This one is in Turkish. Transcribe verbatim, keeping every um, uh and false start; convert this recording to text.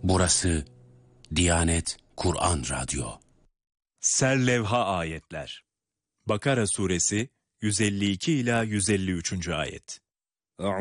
Burası Diyanet Kur'an Radyo. Serlevha ayetler. Bakara suresi yüz elli iki ila yüz elli üçüncü ayet.